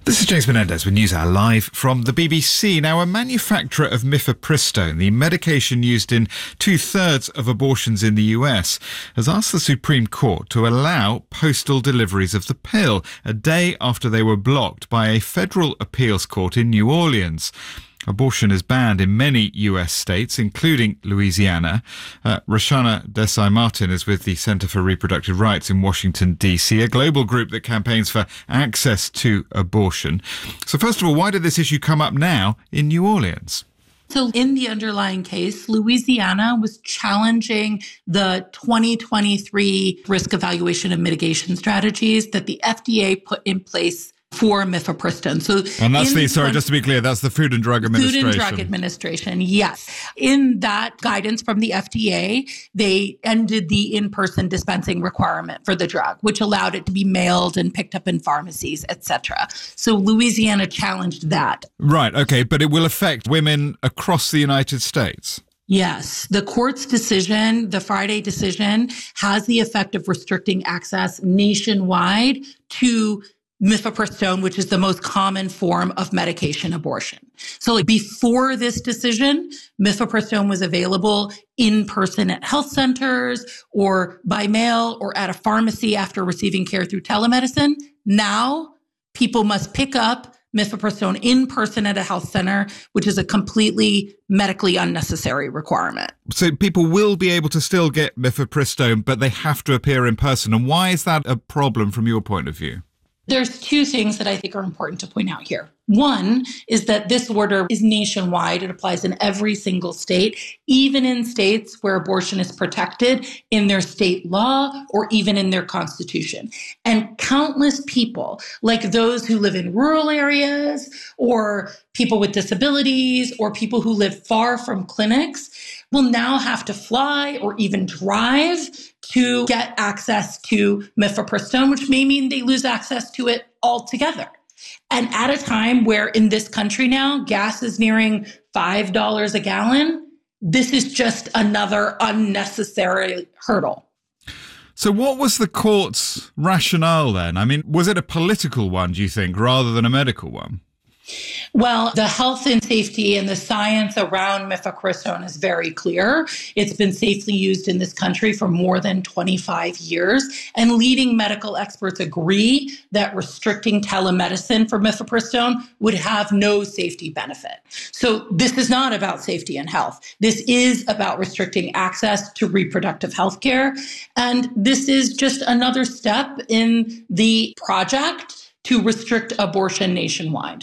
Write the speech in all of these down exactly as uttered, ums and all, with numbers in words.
This is James Menendez with NewsHour live from the B B C. Now, a manufacturer of mifepristone, the medication used in two-thirds of abortions in the U S, has asked the Supreme Court to allow postal deliveries of the pill a day after they were blocked by a federal appeals court in New Orleans. Abortion is banned in many U S states, including Louisiana. Uh, Roshana Desai-Martin is with the Center for Reproductive Rights in Washington, D C, a global group that campaigns for access to abortion. So first of all, why did this issue come up now in New Orleans? So in the underlying case, Louisiana was challenging the twenty twenty-three risk evaluation and mitigation strategies that the F D A put in place for mifepristone. So, and that's the, sorry, just to be clear, that's the Food and Drug Administration. Food and Drug Administration, yes. In that guidance from the F D A, they ended the in-person dispensing requirement for the drug, which allowed it to be mailed and picked up in pharmacies, et cetera. So Louisiana challenged that. Right, okay, but it will affect women across the United States. Yes. The court's decision, the Friday decision, has the effect of restricting access nationwide to mifepristone, which is the most common form of medication abortion. So like before this decision, mifepristone was available in person at health centers or by mail or at a pharmacy after receiving care through telemedicine. Now people must pick up mifepristone in person at a health center, which is a completely medically unnecessary requirement. So people will be able to still get mifepristone, but they have to appear in person. And why is that a problem from your point of view? There's two things that I think are important to point out here. One is that this order is nationwide. It applies in every single state, even in states where abortion is protected in their state law or even in their constitution. And countless people, like those who live in rural areas or people with disabilities or people who live far from clinics, will now have to fly or even drive to get access to mifepristone, which may mean they lose access to it altogether. And at a time where in this country now, gas is nearing five dollars a gallon, this is just another unnecessary hurdle. So what was the court's rationale then? I mean, was it a political one, do you think, rather than a medical one? Well, the health and safety and the science around mifepristone is very clear. It's been safely used in this country for more than twenty-five years. And leading medical experts agree that restricting telemedicine for mifepristone would have no safety benefit. So this is not about safety and health. This is about restricting access to reproductive health care. And this is just another step in the project to restrict abortion nationwide.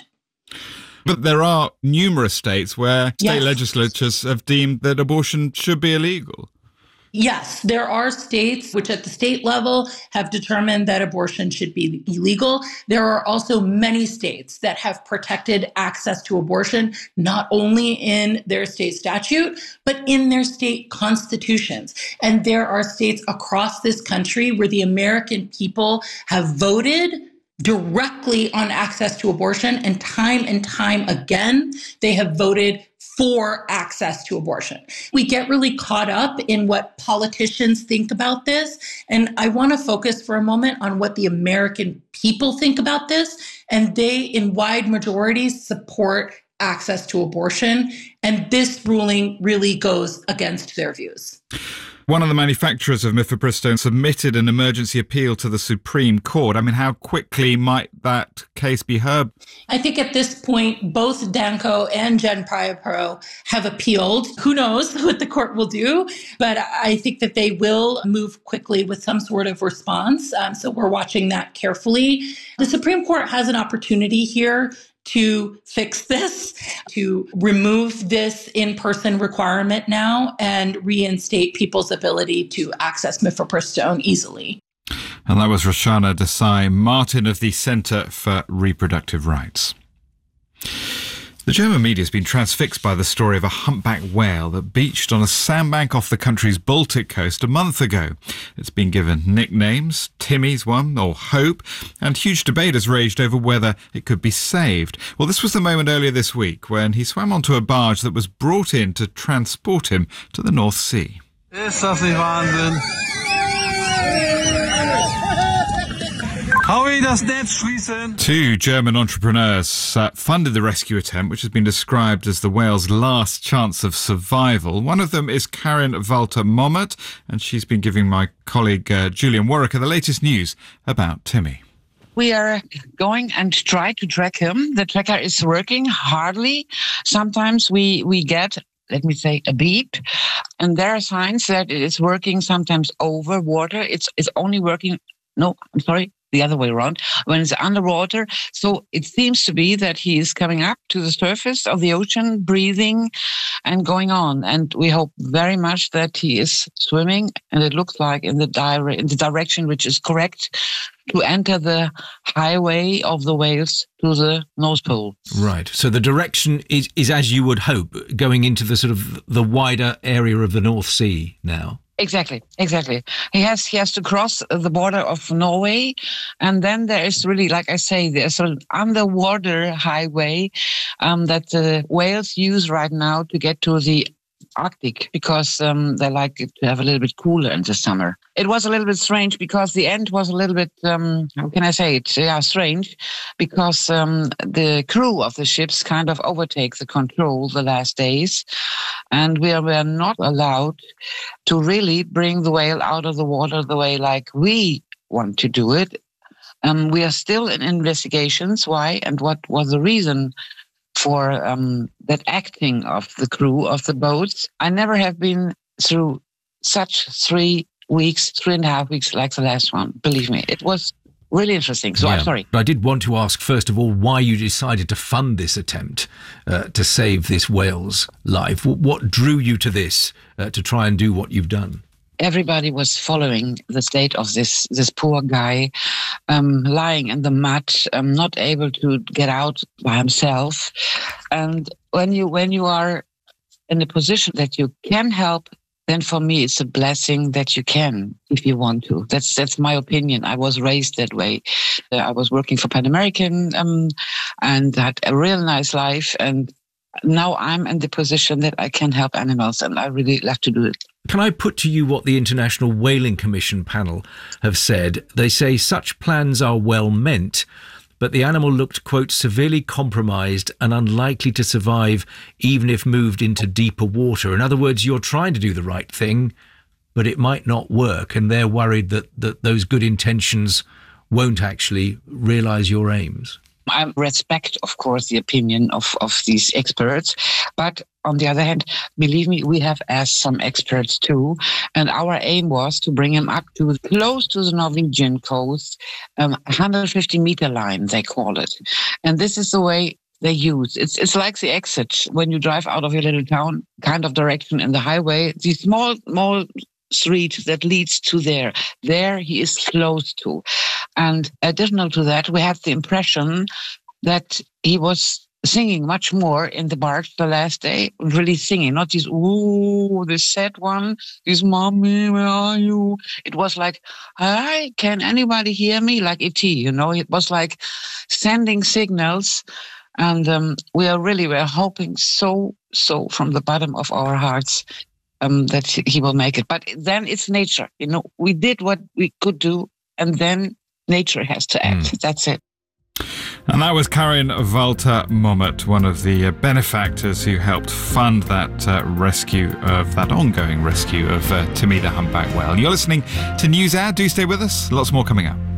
But there are numerous states where state yes. legislatures have deemed that abortion should be illegal. Yes, there are states which at the state level have determined that abortion should be illegal. There are also many states that have protected access to abortion, not only in their state statute, but in their state constitutions. And there are states across this country where the American people have voted directly on access to abortion, and time and time again, they have voted for access to abortion. We get really caught up in what politicians think about this, and I want to focus for a moment on what the American people think about this, and they, in wide majorities, support access to abortion, and this ruling really goes against their views. One of the manufacturers of mifepristone submitted an emergency appeal to the Supreme Court. I mean, how quickly might that case be heard? I think at this point, both Danco and GenPriaPro have appealed. Who knows what the court will do? But I think that they will move quickly with some sort of response. Um, so we're watching that carefully. The Supreme Court has an opportunity here to fix this, to remove this in-person requirement now and reinstate people's ability to access mifepristone easily. And that was Roshana Desai-Martin of the Center for Reproductive Rights. The German media has been transfixed by the story of a humpback whale that beached on a sandbank off the country's Baltic coast a month ago. It's been given nicknames, Timmy's one, or Hope, and huge debate has raged over whether it could be saved. Well, this was the moment earlier this week when he swam onto a barge that was brought in to transport him to the North Sea. Ist das nicht Wahnsinn? Two German entrepreneurs uh, funded the rescue attempt, which has been described as the whale's last chance of survival. One of them is Karin Walter Mommert, and she's been giving my colleague uh, Julian Warwicker the latest news about Timmy. We are going and try to track him. The tracker is working hardly. Sometimes we, we get, let me say, a beep. And there are signs that it is working sometimes over water. It's, it's only working, no, I'm sorry, the other way around, when it's underwater. So it seems to be that he is coming up to the surface of the ocean, breathing and going on. And we hope very much that he is swimming, and it looks like in the, dire- in the direction which is correct to enter the highway of the whales to the North Pole. Right. So the direction is, is as you would hope, going into the sort of the wider area of the North Sea now. Exactly, exactly. He has he has to cross the border of Norway, and then there is really, like I say, there's an underwater highway um, that the whales use right now to get to the Arctic, because um, they like it to have a little bit cooler in the summer. It was a little bit strange because the end was a little bit, um, how can I say it? Yeah, strange, because um, the crew of the ships kind of overtake the control the last days, and we were not allowed to really bring the whale out of the water the way like we want to do it. Um, we are still in investigations. Why and what was the reason for um, that acting of the crew of the boats. I never have been through such three weeks, three and a half weeks like the last one. Believe me, it was really interesting. So yeah. I'm sorry. But I did want to ask, first of all, why you decided to fund this attempt uh, to save this whale's life. What drew you to this, uh, to try and do what you've done? Everybody was following the state of this this poor guy, um, lying in the mud, um, not able to get out by himself. And when you when you are in a position that you can help, then for me it's a blessing that you can, if you want to. That's that's my opinion. I was raised that way. Uh, I was working for Pan American um, and had a real nice life, and now I'm in the position that I can help animals, and I really love to do it. Can I put to you what the International Whaling Commission panel have said? They say such plans are well meant, but the animal looked, quote, severely compromised and unlikely to survive even if moved into deeper water. In other words, you're trying to do the right thing, but it might not work, and they're worried that, that those good intentions won't actually realise your aims. I respect, of course, the opinion of, of these experts. But on the other hand, believe me, we have asked some experts too. And our aim was to bring him up to close to the Norwegian coast, um, one hundred fifty meter line, they call it. And this is the way they use. It's it's like the exit when you drive out of your little town kind of direction in the highway. The small, small street that leads to there. There he is close to. And additional to that, we had the impression that he was singing much more in the barge the last day, really singing, not this, ooh, this sad one, this mommy, where are you? It was like, hi, can anybody hear me? Like E T, you know, it was like sending signals. And um, we are really, we're hoping so, so from the bottom of our hearts Um, that he will make it. But then it's nature. You know, we did what we could do, and then nature has to act. Mm. That's it. And that was Karin Walter Mommert, one of the uh, benefactors who helped fund that uh, rescue of that ongoing rescue of uh, Timmy the humpback whale. You're listening to NewsHour. Do stay with us. Lots more coming up.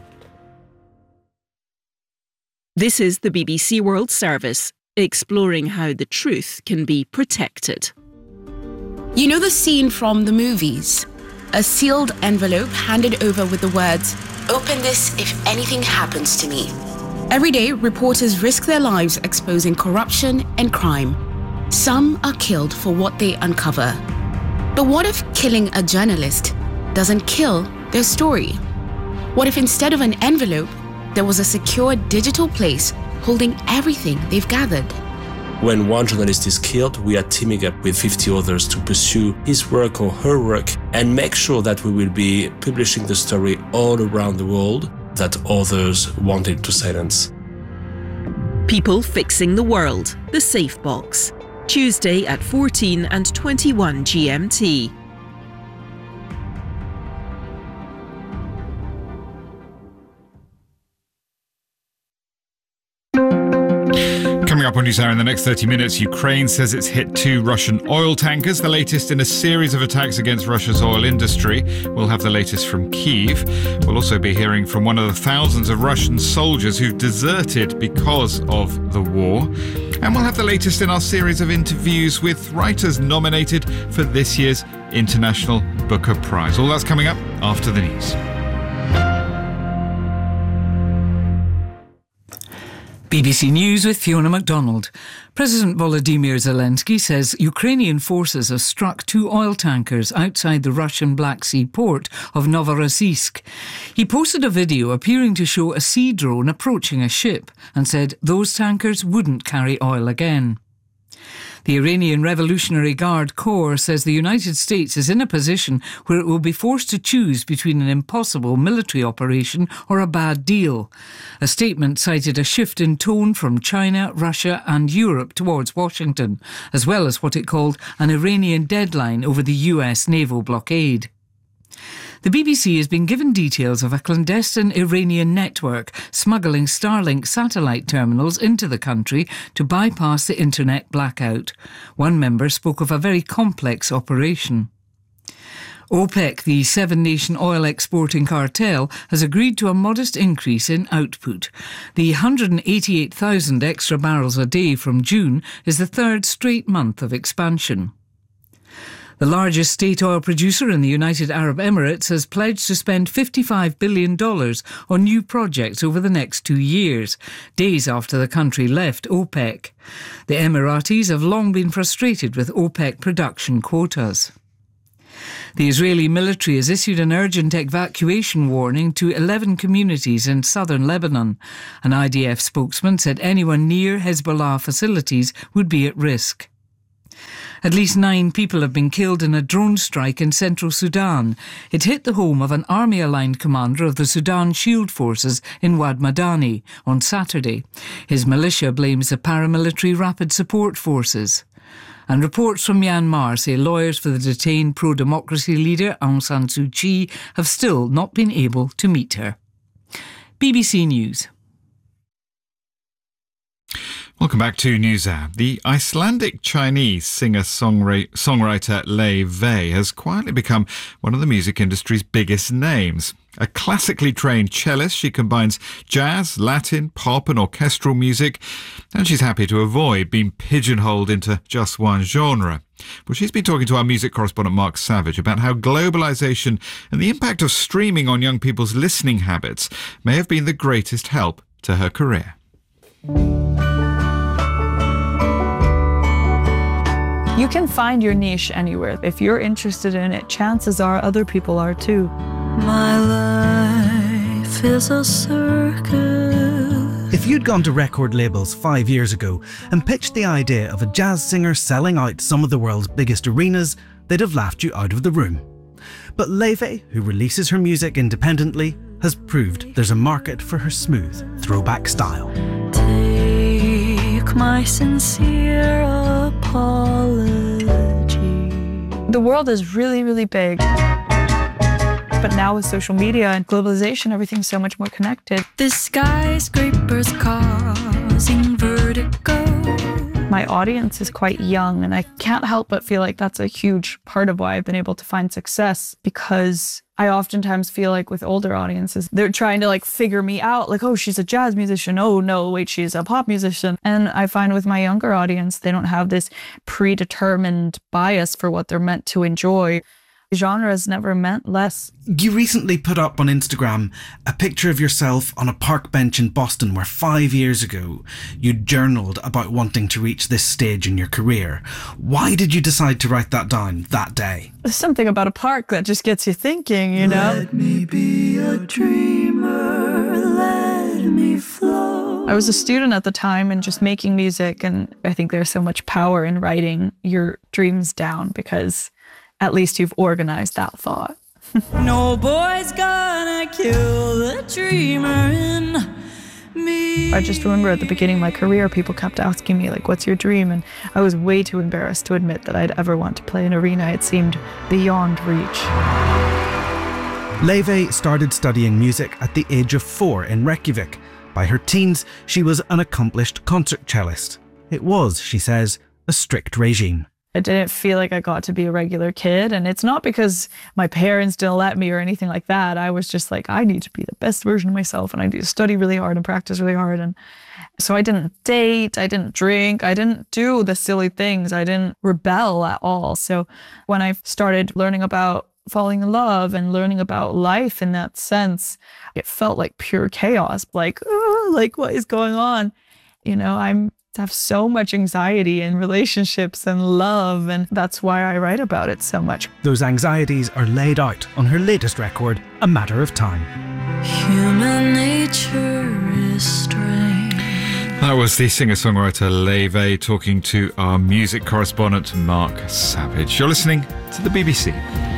This is the B B C World Service, exploring how the truth can be protected. You know the scene from the movies? A sealed envelope handed over with the words, "Open this if anything happens to me." Every day, reporters risk their lives exposing corruption and crime. Some are killed for what they uncover. But what if killing a journalist doesn't kill their story? What if instead of an envelope, there was a secure digital place holding everything they've gathered? When one journalist is killed, we are teaming up with fifty others to pursue his work or her work and make sure that we will be publishing the story all around the world that others wanted to silence. People Fixing the World, The Safe Box. Tuesday at fourteen and twenty-one G M T. Coming up on NewsHour in the next thirty minutes, Ukraine says it's hit two Russian oil tankers, the latest in a series of attacks against Russia's oil industry. We'll have the latest from Kyiv. We'll also be hearing from one of the thousands of Russian soldiers who've deserted because of the war. And we'll have the latest in our series of interviews with writers nominated for this year's International Booker Prize. All that's coming up after the news. B B C News with Fiona MacDonald. President Volodymyr Zelensky says Ukrainian forces have struck two oil tankers outside the Russian Black Sea port of Novorossiysk. He posted a video appearing to show a sea drone approaching a ship and said those tankers wouldn't carry oil again. The Iranian Revolutionary Guard Corps says the United States is in a position where it will be forced to choose between an impossible military operation or a bad deal. A statement cited a shift in tone from China, Russia and Europe towards Washington, as well as what it called an Iranian deadline over the U S naval blockade. The B B C has been given details of a clandestine Iranian network smuggling Starlink satellite terminals into the country to bypass the internet blackout. One member spoke of a very complex operation. OPEC, the seven-nation oil exporting cartel, has agreed to a modest increase in output. The one hundred eighty-eight thousand extra barrels a day from June is the third straight month of expansion. The largest state oil producer in the United Arab Emirates has pledged to spend fifty-five billion dollars on new projects over the next two years, days after the country left OPEC. The Emiratis have long been frustrated with OPEC production quotas. The Israeli military has issued an urgent evacuation warning to eleven communities in southern Lebanon. An I D F spokesman said anyone near Hezbollah facilities would be at risk. At least nine people have been killed in a drone strike in central Sudan. It hit the home of an army-aligned commander of the Sudan Shield Forces in Wad Madani on Saturday. His militia blames the paramilitary Rapid Support Forces. And reports from Myanmar say lawyers for the detained pro-democracy leader Aung San Suu Kyi have still not been able to meet her. B B C News. Welcome back to NewsHour. The Icelandic-Chinese singer-songwriter Lei Vey has quietly become one of the music industry's biggest names. A classically trained cellist, she combines jazz, Latin, pop and orchestral music, and she's happy to avoid being pigeonholed into just one genre. Well, she's been talking to our music correspondent Mark Savage about how globalisation and the impact of streaming on young people's listening habits may have been the greatest help to her career. You can find your niche anywhere. If you're interested in it, chances are other people are too. My life is a circus. If you'd gone to record labels five years ago and pitched the idea of a jazz singer selling out some of the world's biggest arenas, they'd have laughed you out of the room. But Lei Vey, who releases her music independently, has proved there's a market for her smooth throwback style. Take my sincere apology. The world is really, really big. But now with social media and globalization, everything's so much more connected. The skyscrapers causing vertigo. My audience is quite young, and I can't help but feel like that's a huge part of why I've been able to find success, because I oftentimes feel like with older audiences, they're trying to like figure me out, like, oh, she's a jazz musician. Oh, no, wait, she's a pop musician. And I find with my younger audience, they don't have this predetermined bias for what they're meant to enjoy. Genre has never meant less. You recently put up on Instagram a picture of yourself on a park bench in Boston where five years ago you journaled about wanting to reach this stage in your career. Why did you decide to write that down that day? There's something about a park that just gets you thinking, you know? Let me be a dreamer, let me flow. I was a student at the time and just making music, and I think there's so much power in writing your dreams down, because at least you've organized that thought. No boy's gonna kill the dreamer in me. I just remember at the beginning of my career, people kept asking me, like, what's your dream? And I was way too embarrassed to admit that I'd ever want to play an arena. It seemed beyond reach. Lei Vey started studying music at the age of four in Reykjavik. By her teens, she was an accomplished concert cellist. It was, she says, a strict regime. I didn't feel like I got to be a regular kid. And it's not because my parents didn't let me or anything like that. I was just like, I need to be the best version of myself, and I need to study really hard and practice really hard. And so I didn't date, I didn't drink, I didn't do the silly things. I didn't rebel at all. So when I started learning about falling in love and learning about life in that sense, it felt like pure chaos. Like, oh, like what is going on? You know, I'm have so much anxiety in relationships and love, and that's why I write about it so much. Those anxieties are laid out on her latest record, A Matter of Time. Human nature is strange. That was the singer-songwriter Laufey talking to our music correspondent Mark Savage. You're listening to the B B C.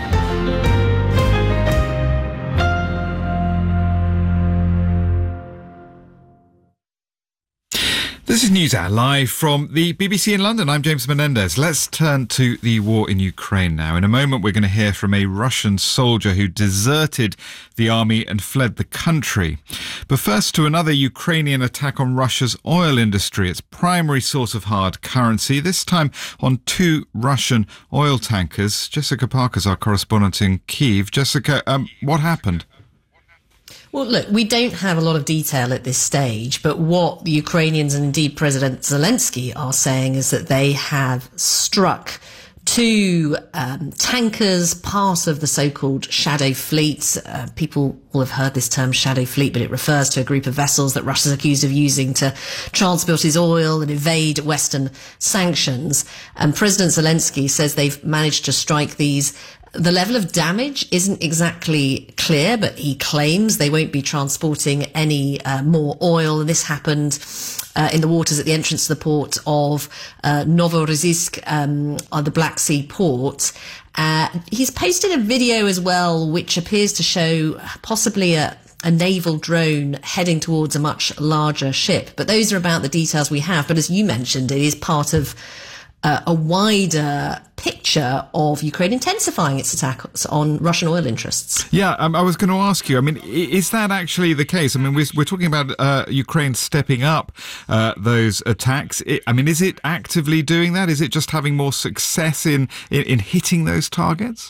This is NewsHour live from the B B C in London. I'm James Menendez. Let's turn to the war in Ukraine now. In a moment, we're going to hear from a Russian soldier who deserted the army and fled the country. But first, to another Ukrainian attack on Russia's oil industry, its primary source of hard currency, this time on two Russian oil tankers. Jessica Parker's our correspondent in Kyiv. Jessica, um, what happened? Well, look, we don't have a lot of detail at this stage, but what the Ukrainians and indeed President Zelensky are saying is that they have struck two um, tankers, part of the so-called Shadow Fleet. Uh, people will have heard this term Shadow Fleet, but it refers to a group of vessels that Russia's accused of using to transport its oil and evade Western sanctions. And President Zelensky says they've managed to strike these. The level of damage isn't exactly clear, but he claims they won't be transporting any uh, more oil. And this happened uh, in the waters at the entrance to the port of uh, Novorossiysk, um, on the Black Sea port. Uh, he's posted a video as well, which appears to show possibly a a naval drone heading towards a much larger ship. But those are about the details we have. But as you mentioned, it is part of Uh, a wider picture of Ukraine intensifying its attacks on Russian oil interests. Yeah, um, I was going to ask you, I mean, is that actually the case? I mean, we're, we're talking about uh, Ukraine stepping up uh, those attacks. It, I mean, is it actively doing that? Is it just having more success in, in, in hitting those targets?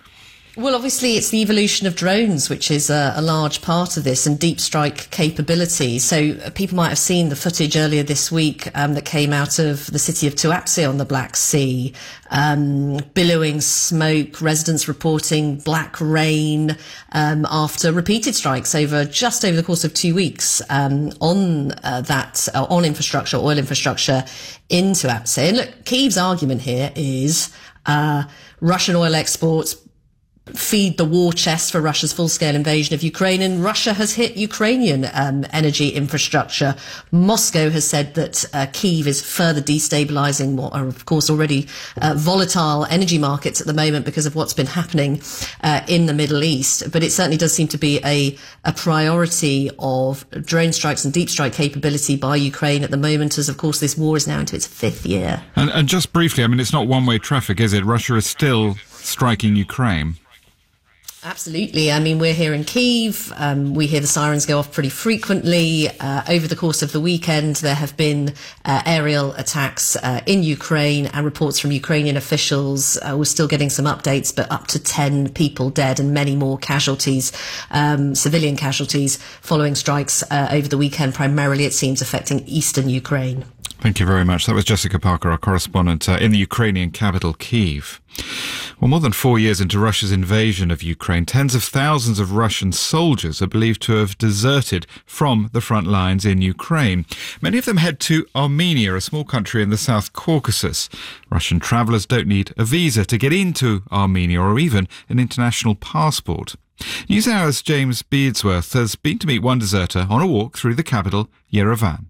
Well, obviously, it's the evolution of drones, which is a, a large part of this, and deep strike capability. So uh, people might have seen the footage earlier this week um, that came out of the city of Tuapse on the Black Sea, um, billowing smoke, residents reporting black rain um, after repeated strikes over just over the course of two weeks um, on uh, that, uh, on infrastructure, oil infrastructure in Tuapse. And look, Kyiv's argument here is uh, Russian oil exports feed the war chest for Russia's full-scale invasion of Ukraine, and Russia has hit Ukrainian um, energy infrastructure. Moscow has said that uh, Kyiv is further destabilizing what are, of course, already uh, volatile energy markets at the moment because of what's been happening uh, in the Middle East. But it certainly does seem to be a, a priority of drone strikes and deep strike capability by Ukraine at the moment, as, of course, this war is now into its fifth year. And, and just briefly, I mean, it's not one-way traffic, is it? Russia is still striking Ukraine. Absolutely. I mean, we're here in Kyiv. Um, we hear the sirens go off pretty frequently. Uh, over the course of the weekend, there have been uh, aerial attacks uh, in Ukraine, and reports from Ukrainian officials. Uh, we're still getting some updates, but up to ten people dead and many more casualties, um, civilian casualties, following strikes uh, over the weekend, primarily, it seems, affecting eastern Ukraine. Thank you very much. That was Jessica Parker, our correspondent uh, in the Ukrainian capital, Kyiv. Well, more than four years into Russia's invasion of Ukraine, tens of thousands of Russian soldiers are believed to have deserted from the front lines in Ukraine. Many of them head to Armenia, a small country in the South Caucasus. Russian travellers don't need a visa to get into Armenia or even an international passport. NewsHour's James Beardsworth has been to meet one deserter on a walk through the capital, Yerevan.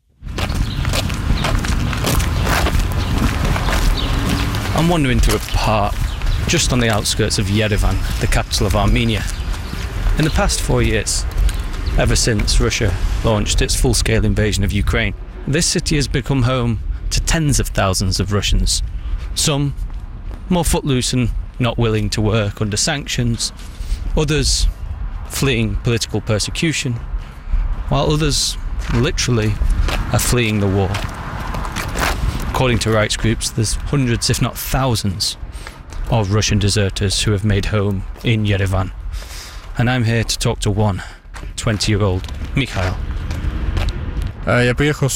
I'm wandering through a park just on the outskirts of Yerevan, the capital of Armenia. In the past four years, ever since Russia launched its full-scale invasion of Ukraine, this city has become home to tens of thousands of Russians. Some more footloose and not willing to work under sanctions, others fleeing political persecution, while others literally are fleeing the war. According to rights groups, there's hundreds, if not thousands, of Russian deserters who have made home in Yerevan. And I'm here to talk to one, twenty-year-old Mikhail. I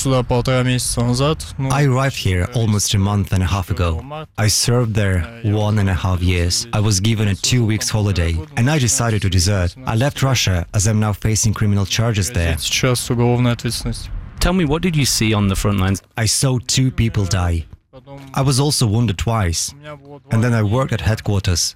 arrived here almost a month and a half ago. I served there one and a half years. I was given a two weeks holiday and I decided to desert. I left Russia as I'm now facing criminal charges there. Tell me, what did you see on the front lines? I saw two people die. I was also wounded twice. And then I worked at headquarters.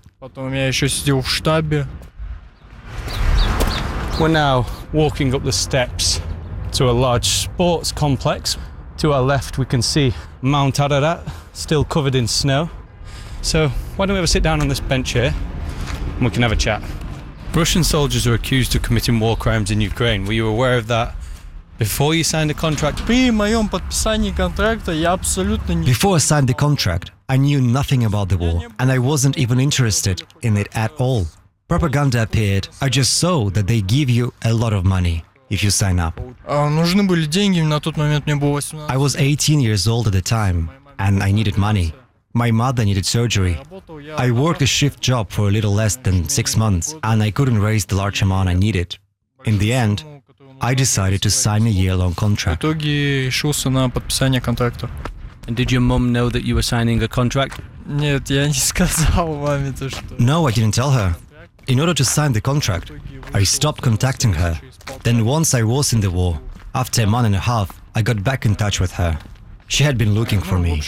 We're now walking up the steps to a large sports complex. To our left we can see Mount Ararat, still covered in snow. So why don't we have a sit down on this bench here and we can have a chat. Russian soldiers are accused of committing war crimes in Ukraine. Were you aware of that before you signed the contract? Before I signed the contract, I knew nothing about the war and I wasn't even interested in it at all. Propaganda appeared. I just saw that they give you a lot of money if you sign up. I was eighteen years old at the time and I needed money. My mother needed surgery. I worked a shift job for a little less than six months and I couldn't raise the large amount I needed. In the end, I decided to sign a year-long contract. And did your mum know that you were signing a contract? No, I didn't tell her. In order to sign the contract, I stopped contacting her. Then once I was in the war, after a month and a half, I got back in touch with her. She had been looking for me.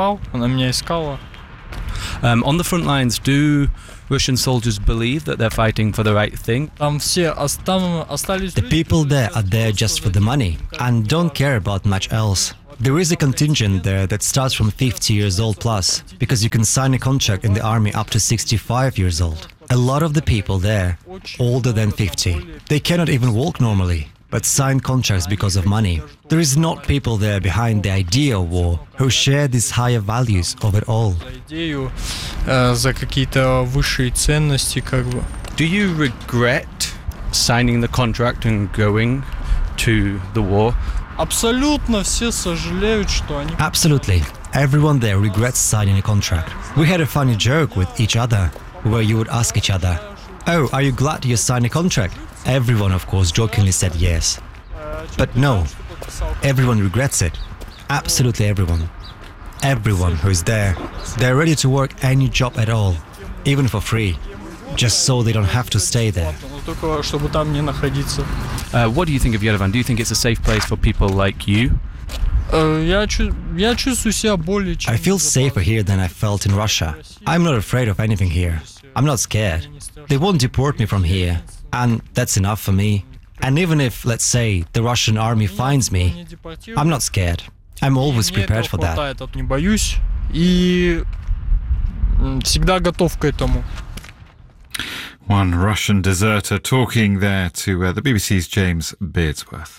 Um, on the front lines, do Russian soldiers believe that they're fighting for the right thing? The people there are there just for the money and don't care about much else. There is a contingent there that starts from fifty years old plus, because you can sign a contract in the army up to sixty-five years old. A lot of the people there, older than fifty, they cannot even walk normally, but sign contracts because of money. There is not people there behind the idea of war who share these higher values of it all. Do you regret signing the contract and going to the war? Absolutely. Everyone there regrets signing a contract. We had a funny joke with each other, where you would ask each other, "Oh, are you glad you signed a contract?" Everyone, of course, jokingly said yes. But no, everyone regrets it. Absolutely everyone. Everyone who is there, they're ready to work any job at all, even for free, just so they don't have to stay there. Uh, what do you think of Yerevan? Do you think it's a safe place for people like you? I feel safer here than I felt in Russia. I'm not afraid of anything here. I'm not scared. They won't deport me from here, and that's enough for me. And even if, let's say, the Russian army finds me, I'm not scared. I'm always prepared for that. One Russian deserter talking there to uh, the B B C's James Beardsworth.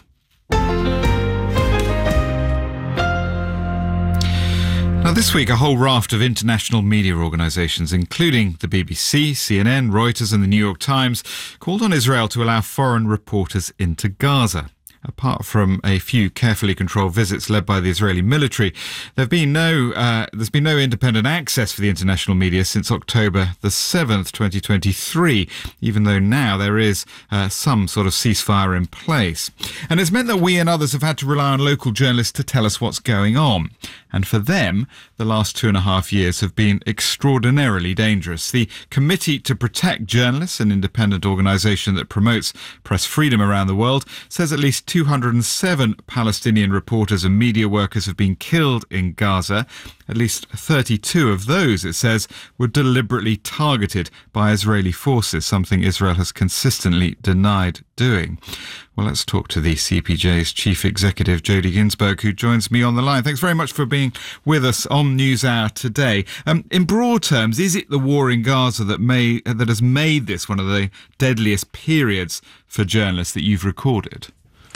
Now, this week, a whole raft of international media organisations, including the B B C, C N N, Reuters and the New York Times, called on Israel to allow foreign reporters into Gaza. Apart from a few carefully controlled visits led by the Israeli military, there've been no, uh, there's been no independent access for the international media since October the seventh, twenty twenty-three, even though now there is uh, some sort of ceasefire in place. And it's meant that we and others have had to rely on local journalists to tell us what's going on. And for them, the last two and a half years have been extraordinarily dangerous. The Committee to Protect Journalists, an independent organisation that promotes press freedom around the world, says at least two hundred seven Palestinian reporters and media workers have been killed in Gaza. At least thirty-two of those, it says, were deliberately targeted by Israeli forces, something Israel has consistently denied doing. Well, let's talk to the C P J's Chief Executive, Jodie Ginsberg, who joins me on the line. Thanks very much for being with us on NewsHour today. Um, in broad terms, is it the war in Gaza that may that has made this one of the deadliest periods for journalists that you've recorded?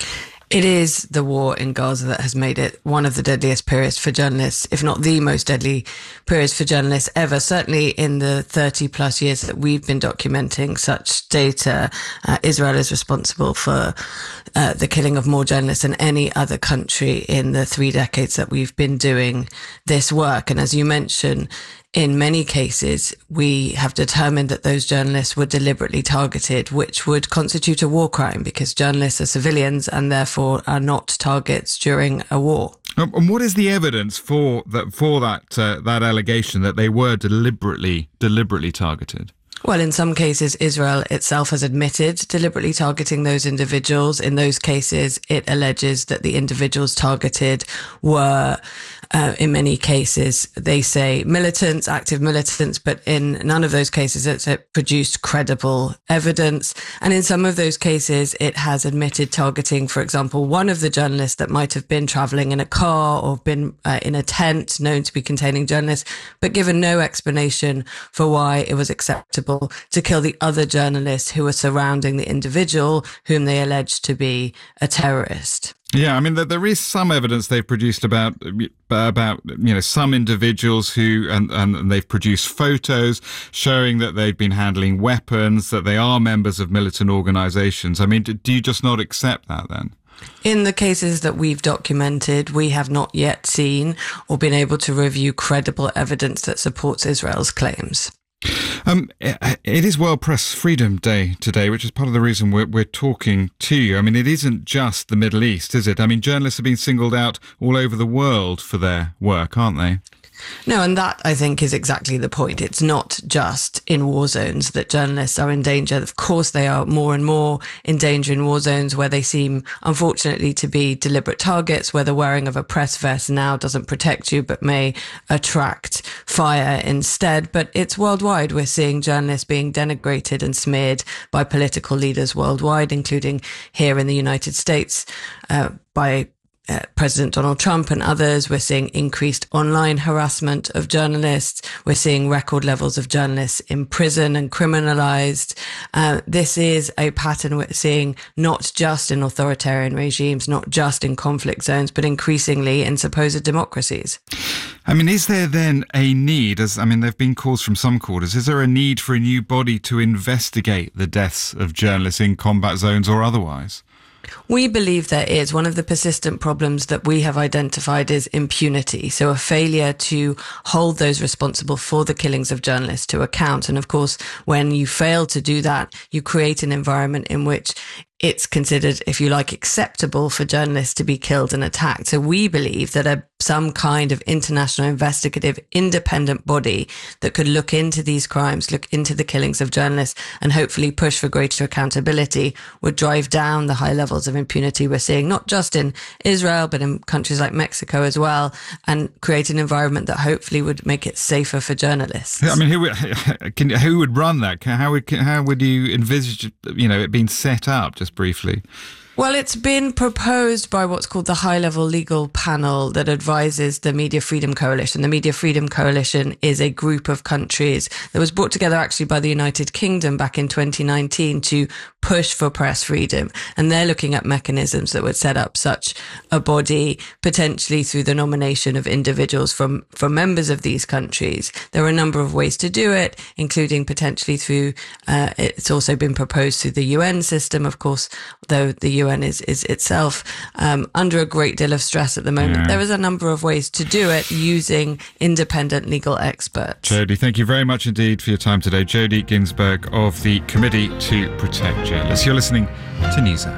It is the war in Gaza that has made it one of the deadliest periods for journalists, if not the most deadly periods for journalists ever. Certainly in the thirty plus years that we've been documenting such data, uh, Israel is responsible for uh, the killing of more journalists than any other country in the three decades that we've been doing this work. And as you mentioned, in many cases, we have determined that those journalists were deliberately targeted, which would constitute a war crime because journalists are civilians and therefore are not targets during a war. And what is the evidence for that for that uh, that allegation that they were deliberately deliberately targeted? Well, in some cases, Israel itself has admitted deliberately targeting those individuals. In those cases, it alleges that the individuals targeted were, uh, in many cases, they say militants, active militants, but in none of those cases it's it produced credible evidence. And in some of those cases, it has admitted targeting, for example, one of the journalists that might have been traveling in a car or been uh, in a tent known to be containing journalists, but given no explanation for why it was acceptable to kill the other journalists who were surrounding the individual whom they alleged to be a terrorist. Yeah, I mean, there is some evidence they've produced about about you know some individuals who and, and they've produced photos showing that they've been handling weapons, that they are members of militant organizations. I mean, do you just not accept that then? In the cases that we've documented, we have not yet seen or been able to review credible evidence that supports Israel's claims. Um, it is World Press Freedom Day today, which is part of the reason we're, we're talking to you. I mean, it isn't just the Middle East, is it? I mean, journalists have been singled out all over the world for their work, aren't they? No, and that, I think, is exactly the point. It's not just in war zones that journalists are in danger. Of course, they are more and more in danger in war zones where they seem, unfortunately, to be deliberate targets, where the wearing of a press vest now doesn't protect you but may attract fire instead. But it's worldwide. We're seeing journalists being denigrated and smeared by political leaders worldwide, including here in the United States, uh, by Uh, President Donald Trump and others. We're seeing increased online harassment of journalists. We're seeing record levels of journalists in prison and criminalized. Uh, this is a pattern we're seeing not just in authoritarian regimes, not just in conflict zones, but increasingly in supposed democracies. I mean, is there then a need, as I mean, there have been calls from some quarters, is there a need for a new body to investigate the deaths of journalists in combat zones or otherwise? We believe there is. One of the persistent problems that we have identified is impunity. So a failure to hold those responsible for the killings of journalists to account. And of course, when you fail to do that, you create an environment in which it's considered, if you like, acceptable for journalists to be killed and attacked. So we believe that a, some kind of international investigative independent body that could look into these crimes, look into the killings of journalists, and hopefully push for greater accountability would drive down the high levels of impunity we're seeing, not just in Israel, but in countries like Mexico as well, and create an environment that hopefully would make it safer for journalists. I mean, who would, can, who would run that? How would, how would you envisage, you know, it being set up? Just briefly. Well, it's been proposed by what's called the high-level legal panel that advises the Media Freedom Coalition. The Media Freedom Coalition is a group of countries that was brought together actually by the United Kingdom back in twenty nineteen to push for press freedom. And they're looking at mechanisms that would set up such a body, potentially through the nomination of individuals from, from members of these countries. There are a number of ways to do it, including potentially through, uh, it's also been proposed through the U N system, of course, though the U N is, is itself um, under a great deal of stress at the moment. Yeah. There is a number of ways to do it using independent legal experts. Jodie, thank you very much indeed for your time today. Jodie Ginsberg of the Committee to Protect Journalists. You're listening to Newshour.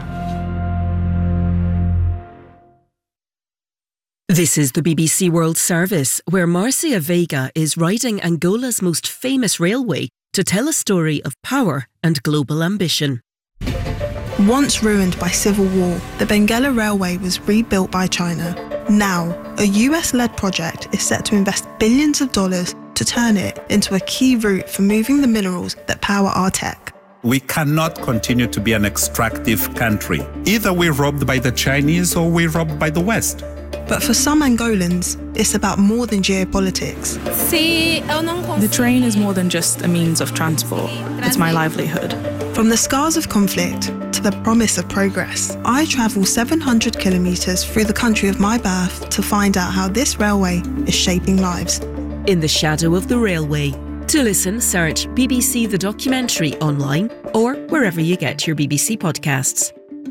This is the B B C World Service, where Marcia Vega is riding Angola's most famous railway to tell a story of power and global ambition. Once ruined by civil war, the Benguela Railway was rebuilt by China. Now, a U S-led project is set to invest billions of dollars to turn it into a key route for moving the minerals that power our tech. We cannot continue to be an extractive country. Either we're robbed by the Chinese or we're robbed by the West. But for some Angolans, it's about more than geopolitics. The train is more than just a means of transport. It's my livelihood. From the scars of conflict to the promise of progress, I travel seven hundred kilometres through the country of my birth to find out how this railway is shaping lives. In the Shadow of the Railway. To listen, search B B C The Documentary online or wherever you get your B B C podcasts.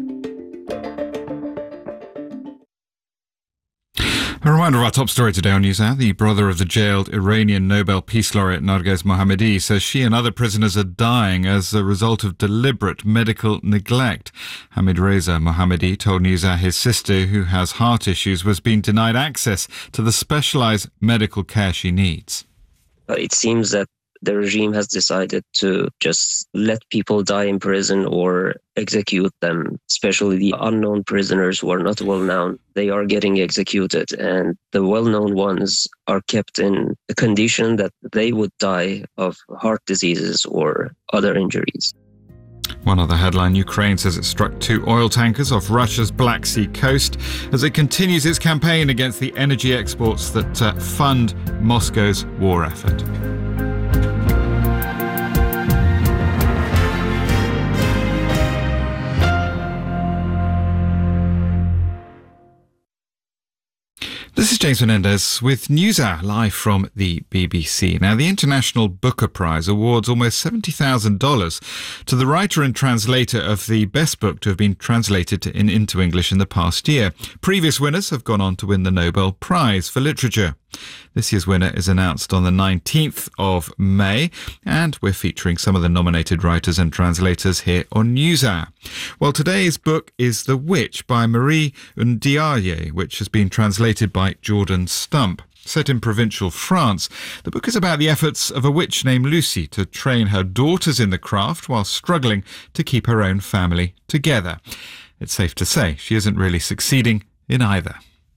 A reminder of our top story today on NewsHour. The brother of the jailed Iranian Nobel Peace Laureate Narges Mohammadi says she and other prisoners are dying as a result of deliberate medical neglect. Hamid Reza Mohammadi told NewsHour his sister, who has heart issues, was being denied access to the specialised medical care she needs. It seems that the regime has decided to just let people die in prison or execute them, especially the unknown prisoners who are not well known. They are getting executed, and the well-known ones are kept in a condition that they would die of heart diseases or other injuries. One other headline, Ukraine says it struck two oil tankers off Russia's Black Sea coast as it continues its campaign against the energy exports that uh, fund Moscow's war effort. This is James Menendez with NewsHour, live from the B B C. Now, the International Booker Prize awards almost seventy thousand dollars to the writer and translator of the best book to have been translated to, in, into English in the past year. Previous winners have gone on to win the Nobel Prize for Literature. This year's winner is announced on the nineteenth of May, and we're featuring some of the nominated writers and translators here on NewsHour. Well, today's book is The Witch by Marie Ndiaye, which has been translated by Jordan Stump. Set in provincial France, the book is about the efforts of a witch named Lucy to train her daughters in the craft while struggling to keep her own family together. It's safe to say she isn't really succeeding in either.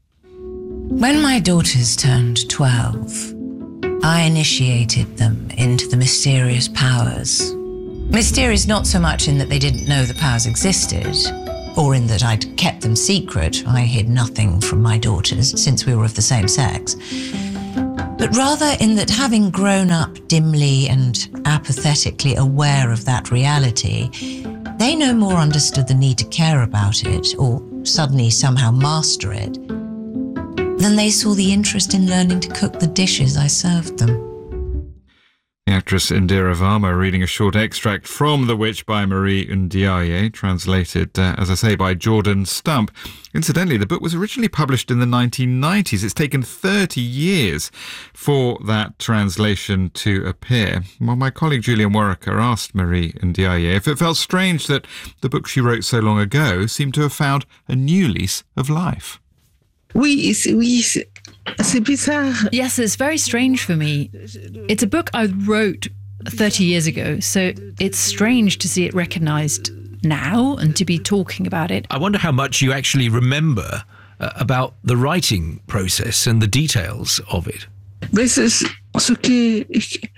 When my daughters turned twelve, I initiated them into the mysterious powers. Mysterious not so much in that they didn't know the powers existed, or in that I'd kept them secret. I hid nothing from my daughters since we were of the same sex. But rather in that, having grown up dimly and apathetically aware of that reality, they no more understood the need to care about it, or suddenly somehow master it, than they saw the interest in learning to cook the dishes I served them. The actress Indira Varma reading a short extract from The Witch by Marie Ndiaye, translated, uh, as I say, by Jordan Stump. Incidentally, the book was originally published in the nineteen nineties. It's taken thirty years for that translation to appear. Well, my colleague Julian Warwicker asked Marie Ndiaye if it felt strange that the book she wrote so long ago seemed to have found a new lease of life. Oui, oui, c'est bizarre. Yes, it's very strange for me. It's a book I wrote thirty years ago, so it's strange to see it recognised now and to be talking about it. I wonder how much you actually remember uh, about the writing process and the details of it. This is okay.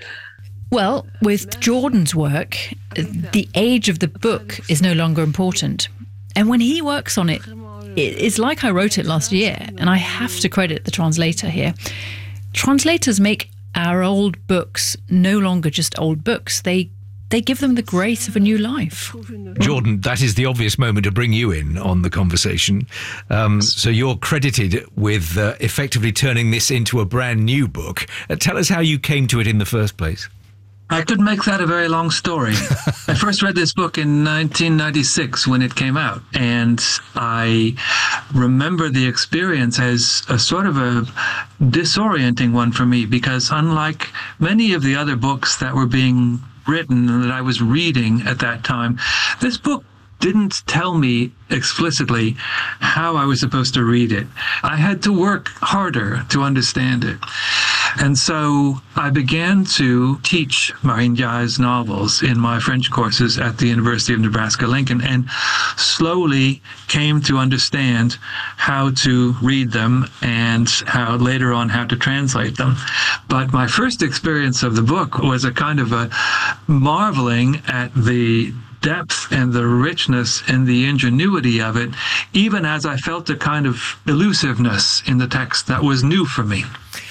Well, with Jordan's work, the age of the book is no longer important. And when he works on it, it's like I wrote it last year, and I have to credit the translator here. Translators make our old books no longer just old books. They they give them the grace of a new life. Jordan, that is the obvious moment to bring you in on the conversation. Um, so you're credited with uh, effectively turning this into a brand new book. Uh, tell us how you came to it in the first place. I could make that a very long story. I first read this book in nineteen ninety-six when it came out, and I remember the experience as a sort of a disorienting one for me, because unlike many of the other books that were being written and that I was reading at that time, this book didn't tell me explicitly how I was supposed to read it. I had to work harder to understand it. And so I began to teach Marie Ndiaye's novels in my French courses at the University of Nebraska-Lincoln, and slowly came to understand how to read them and how later on how to translate them. But my first experience of the book was a kind of a marveling at the depth and the richness and the ingenuity of it, even as I felt a kind of elusiveness in the text that was new for me.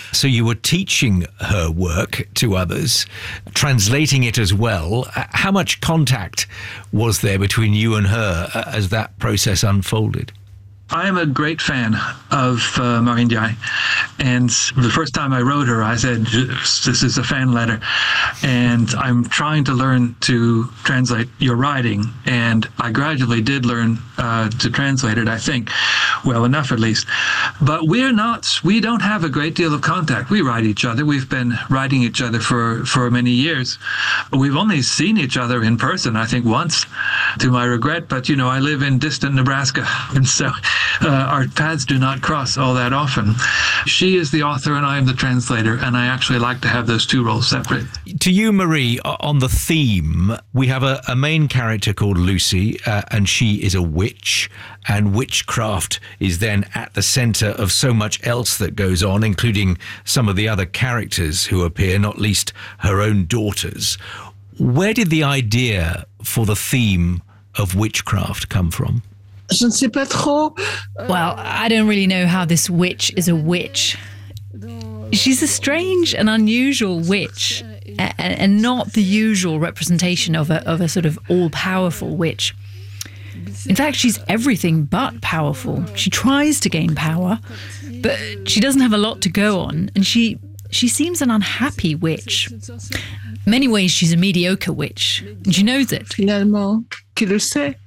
So you were teaching her work to others, translating it as well. How much contact was there between you and her as that process unfolded? I am a great fan of uh, Marie Ndiaye. And the first time I wrote her, I said, this is a fan letter. And I'm trying to learn to translate your writing. And I gradually did learn uh, to translate it, I think. Well enough, at least. But we're not, we don't have a great deal of contact. We write each other. We've been writing each other for, for many years. We've only seen each other in person, I think, once, to my regret. But, you know, I live in distant Nebraska. And so Uh, our paths do not cross all that often. She is the author and I am the translator, and I actually like to have those two roles separate. To you, Marie, on the theme, we have a, a main character called Lucy, uh, and she is a witch, and witchcraft is then at the centre of so much else that goes on, including some of the other characters who appear, not least her own daughters. Where did the idea for the theme of witchcraft come from? Je ne sais pas trop. Well, I don't really know how this witch is a witch. She's a strange and unusual witch, and, and not the usual representation of a, of a sort of all-powerful witch. In fact, she's everything but powerful. She tries to gain power, but she doesn't have a lot to go on, and she she seems an unhappy witch. In many ways, she's a mediocre witch, and she knows it. Finalement, qui le sait?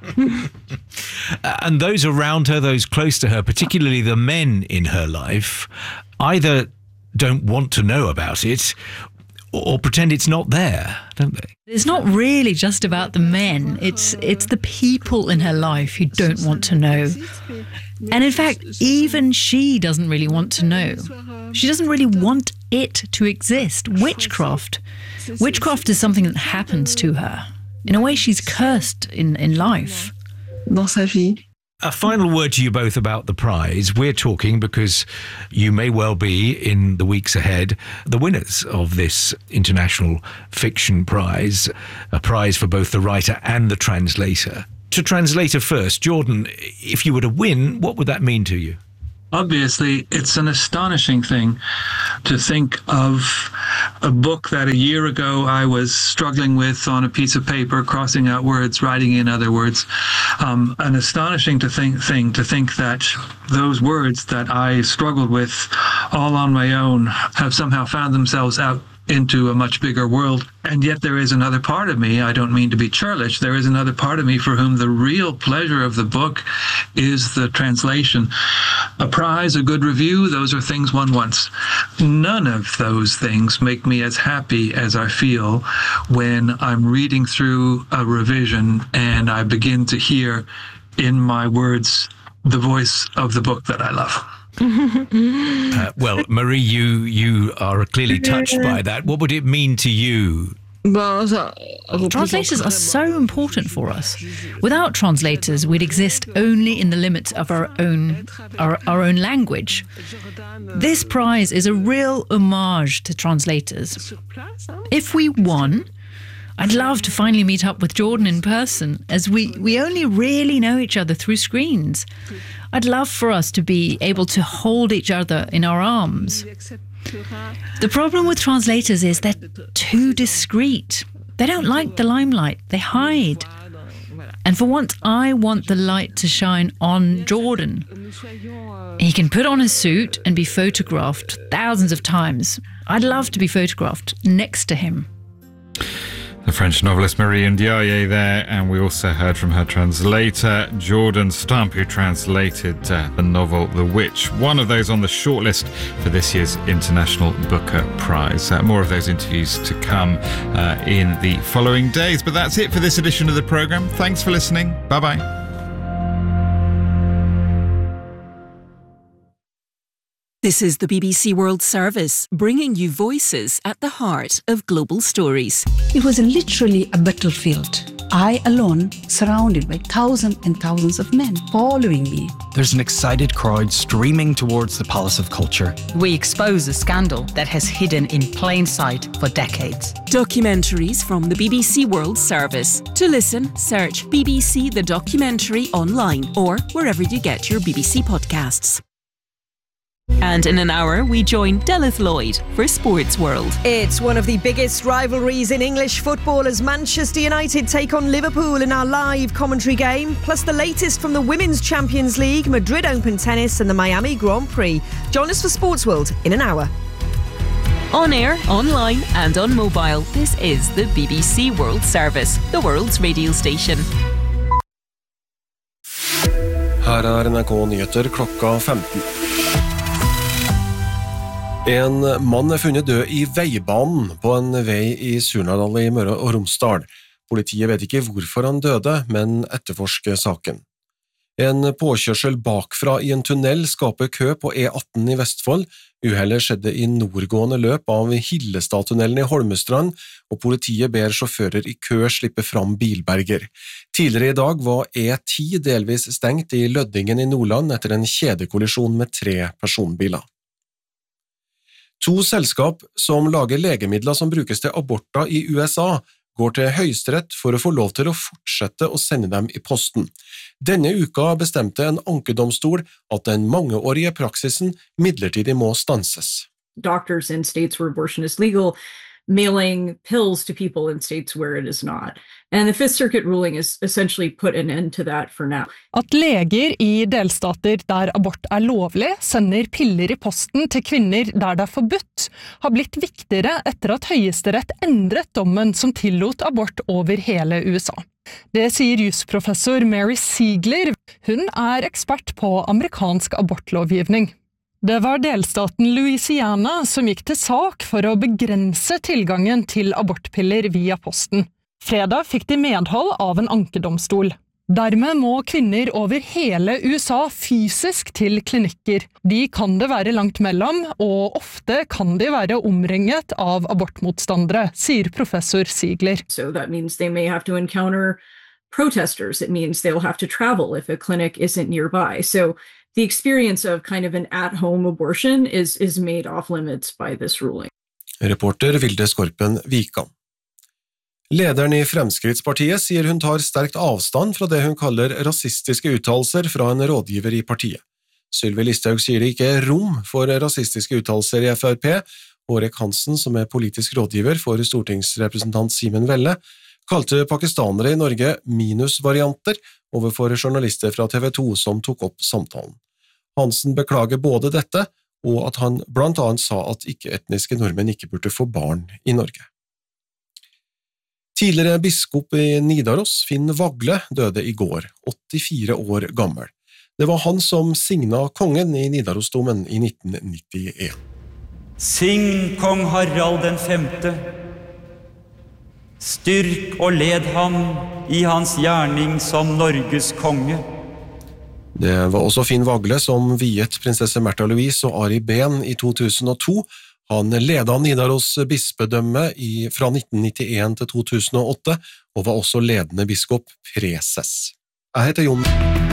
And those around her, those close to her, particularly the men in her life, either don't want to know about it or pretend it's not there, don't they? It's not really just about the men. It's it's the people in her life who don't want to know. And in fact, even she doesn't really want to know. She doesn't really want it to exist. Witchcraft. Witchcraft is something that happens to her. In a way, she's cursed in, in life. Dans sa vie. A final word to you both about the prize. We're talking because you may well be, in the weeks ahead, the winners of this International Fiction Prize, a prize for both the writer and the translator. To translator first, Jordan, if you were to win, what would that mean to you? Obviously, it's an astonishing thing to think of a book that a year ago I was struggling with on a piece of paper, crossing out words, writing in other words. Um, an astonishing to think, thing to think that those words that I struggled with all on my own have somehow found themselves out into a much bigger world. And yet there is another part of me, I don't mean to be churlish, there is another part of me for whom the real pleasure of the book is the translation. A prize, a good review, those are things one wants. None of those things make me as happy as I feel when I'm reading through a revision and I begin to hear in my words the voice of the book that I love. uh, well, Marie, you you are clearly touched by that. What would it mean to you? Translators are so important for us. Without translators, we'd exist only in the limits of our own our, our own language. This prize is a real homage to translators. If we won, I'd love to finally meet up with Jordan in person, as we, we only really know each other through screens. I'd love for us to be able to hold each other in our arms. The problem with translators is they're too discreet. They don't like the limelight. They hide. And for once, I want the light to shine on Jordan. He can put on a suit and be photographed thousands of times. I'd love to be photographed next to him. The French novelist Marie Ndiaye there, and we also heard from her translator, Jordan Stump, who translated uh, the novel The Witch, one of those on the shortlist for this year's International Booker Prize. Uh, more of those interviews to come uh, in the following days. But that's it for this edition of the programme. Thanks for listening. Bye-bye. This is the B B C World Service, bringing you voices at the heart of global stories. It was literally a battlefield. I alone, surrounded by thousands and thousands of men following me. There's an excited crowd streaming towards the Palace of Culture. We expose a scandal that has hidden in plain sight for decades. Documentaries from the B B C World Service. To listen, search B B C The Documentary online or wherever you get your B B C podcasts. And in an hour, we join Delith Lloyd for Sports World. It's one of the biggest rivalries in English football as Manchester United take on Liverpool in our live commentary game, plus the latest from the Women's Champions League, Madrid Open Tennis and the Miami Grand Prix. Join us for Sports World in an hour. On air, online and on mobile, this is the B B C World Service, the world's radio station. Her er N R K Nyheter klokka femten. En mann er funnet død i veibanen på en vei i Surnadal i Møre og Romsdal. Politiet vet ikke hvorfor han døde, men etterforsker saken. En påkjørsel bakfra i en tunnel skaper kø på E atten i Vestfold. Uhellet skjedde i nordgående løp av Hillestadtunnelen i Holmestrand, og politiet ber sjåfører i kø slippe fram bilberger. Tidligere i dag var E ti delvis stengt i Løddingen i Nordland etter en kjedekollisjon med tre personbiler. To selskap som lager legemidler som brukes til aborter i U S A går til Høyesterett for å få lov til å fortsette å sende dem i posten. Denne uka bestemte en ankedomstol at den mangeårige praksisen midlertidig må stanses. Doctors in states where abortion is legal mailing pills to people in states where it is not. And the Fifth Circuit ruling has essentially put an end to that for now. At leger i delstater der abort er lovlig sender piller i posten til kvinner der det er forbudt, har blitt viktigere etter at Høyesterett endret dommen som tillot abort over hele U S A. Det sier jusprofessor Mary Siegler. Hun er ekspert på amerikansk abortlovgivning. Det var delstaten Louisiana som gikk til sak for å begrense tilgangen til abortpiller via posten. Fredag fikk de medhold av en ankedomstol. Dermed må kvinner over hele U S A fysisk til klinikker. De kan det være langt mellom, og ofte kan de være omringet av abortmotstandere, sier professor Siegler. So that means they may have to encounter protesters. It means they'll have to travel if a clinic isn't nearby. So the experience of kind of an at-home abortion is, is made off limits by this ruling. Reporter Vilde Skorpen Vikan. Lederen i Fremskrittspartiet sier hun tar sterkt avstand fra det hun kaller rasistiske uttalelser fra en rådgiver i partiet. Sylvi Listhaug sier det ikke er rom for rasistiske uttalelser i F R P. Årek Hansen, som er politisk rådgiver for stortingsrepresentant Simen Velle, kalte pakistanere i Norge minusvarianter overfor journalister fra T V to som tok opp samtalen. Hansen beklager både dette, og at han blant annet sa at ikke-etniske nordmenn ikke burde få barn i Norge. Tidligere biskop i Nidaros, Finn Vagle, døde i går, åttifire år gammel. Det var han som signa kongen i Nidarosdomen i nitten nittien. Sign kong Harald den femte. Styrk og led ham i hans gjerning som Norges konge. Det var også Finn Vagle som viet prinsesse Märtha Louise og Ari Behn i to tusen og to. Han ledet Nidaros bispedømme i, fra nitten nittien til to tusen og åtte, og var også ledende biskop preses. Jeg heter Jon.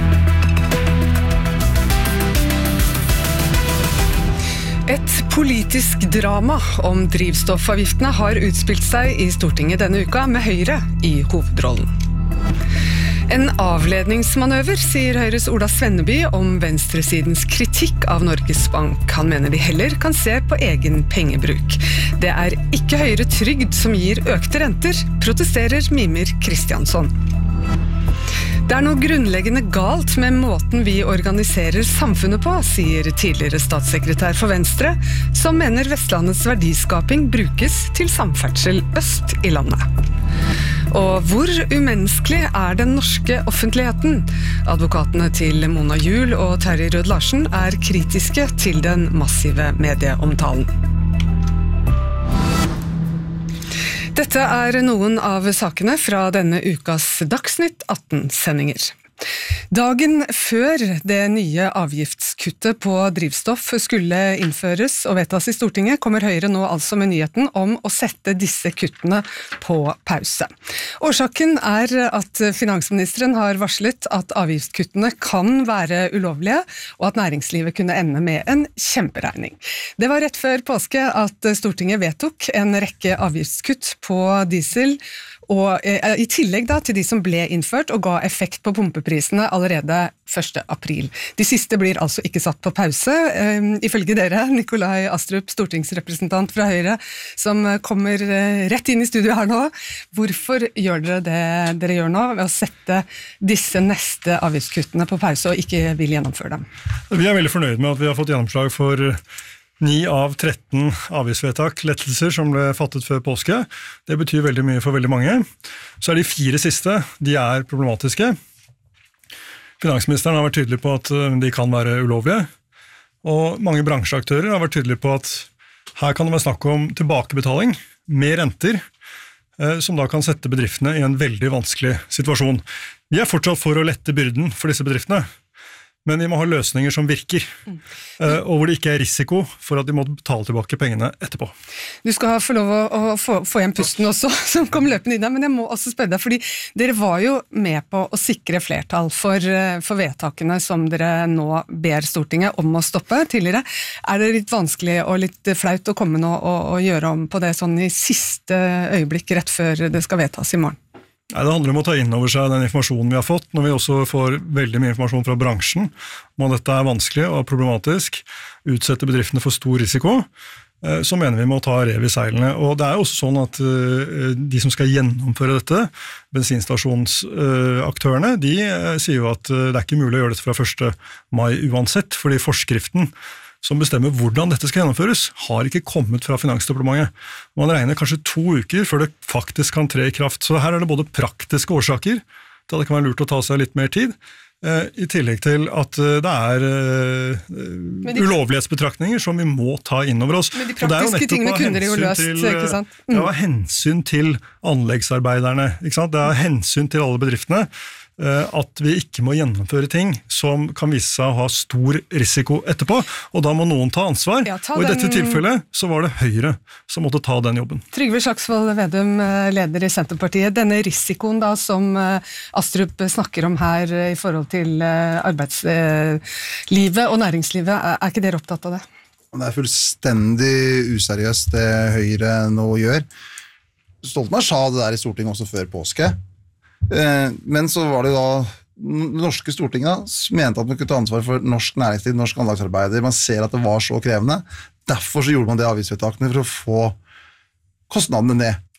Et politisk drama om drivstoffavgiftene har utspilt seg i Stortinget denne uka med Høyre i hovedrollen. En avledningsmanøver, sier Høyres Ola Svenneby om venstresidens kritikk av Norges Bank. Han mener de heller kan se på egen pengebruk. Det er ikke høyere trygd som gir økte renter, protesterer Mimir Kristiansson. Det er noe grunnleggende galt med måten vi organiserer samfunnet på, sier tidligere statssekretær for Venstre, som mener Vestlandets verdiskaping brukes til samferdsel øst i landet. Og hvor umenneskelig er den norske offentligheten? Advokatene til Mona Juul og Terje Rød Larsen er kritiske til den massive medieomtalen. Dette er noen av sakene fra denne ukas Dagsnytt atten-sendinger. Dagen før det nye avgiftskuttet på drivstoff skulle innføres og vedtas i Stortinget, kommer Høyre nå altså med nyheten om å sette disse kuttene på pause. Årsaken er at finansministeren har varslet at avgiftskuttene kan være ulovlige, og at næringslivet kunne ende med en kjemperegning. Det var rett før påske at Stortinget vedtok en rekke avgiftskutt på diesel, og i tillegg da til de som ble innført og ga effekt på pumpeprisen strømprisene allerede første april. De siste blir altså ikke satt på pause. Um, ifølge dere, Nikolai Astrup, stortingsrepresentant fra Høyre, som kommer rett inn i studio her nå. Hvorfor gjør dere det dere gjør nå, ved å sette disse neste avgiftskuttene på pause og ikke vil gjennomføre dem? Vi er veldig fornøyd med at vi har fått gjennomslag for ni av tretten avgiftsvedtak, lettelser som ble fattet før påske. Det betyr veldig mye for veldig mange. Så er de fire siste, de er problematiske. Finansministeren har vært tydelig på at de kan være ulovlige, og mange bransjeaktører har vært tydelige på at her kan det være snakk om tilbakebetaling med renter, som da kan sette bedriftene i en veldig vanskelig situasjon. Vi er fortsatt for å lette byrden for disse bedriftene, men vi må ha løsninger som virker, mm. og hvor det ikke er risiko for at de må betale tilbake pengene etterpå. Du skal få lov å, å få, få igjen pusten også, som kom løpende inn der, men jeg må også spørre deg, fordi dere var jo med på å sikre flertall for, for vedtakene som dere nå ber Stortinget om å stoppe tidligere. Er det litt vanskelig og litt flaut å komme nå og, og gjøre om på det sånn i siste øyeblikk rett før det skal vedtas i morgen? Nei, det handler om å ta inn over seg den informasjonen vi har fått, når vi også får veldig mye informasjon fra bransjen om at dette er vanskelig og problematisk, utsette bedriftene for stor risiko, så mener vi må ta rev i seilene. Og det er jo også sånn at de som skal gjennomføre dette, bensinstasjonsaktørene, de sier jo at det er ikke mulig å gjøre dette fra første mai uansett, fordi forskriften som bestemmer hvordan dette skal gjennomføres, har ikke kommet fra Finansdepartementet. Man regner kanskje to uker før det faktisk kan tre i kraft. Så her er det både praktiske årsaker til at det kan være lurt å ta seg litt mer tid, i tillegg til at det er de, ulovlighetsbetraktninger som vi må ta inn over oss. Men de praktiske tingene kunne dere jo løst, til, ikke sant? Mm. Det er hensyn til anleggsarbeiderne, ikke sant? Det er hensyn til alle bedriftene, at vi ikke må gjennomføre ting som kan vise seg å ha stor risiko etterpå, og da må noen ta ansvar, ja, ta og i den... dette tilfellet så var det Høyre som måtte ta den jobben. Trygve Slagsvold Vedum, leder i Senterpartiet, denne risikoen da som Astrup snakker om her i forhold til arbeidslivet og næringslivet, er ikke dere opptatt av det? Det er fullstendig useriøst det Høyre nå gjør. Stoltenberg sa det der i Stortinget også før påske, men så var det da det norske Stortinget som mente at man kunne ta ansvar for norsk næringsliv, norsk anlagsarbeider. Man ser at det var så krevende. Derfor så gjorde man det avgiftsvedtakene for å få kostnadene ned.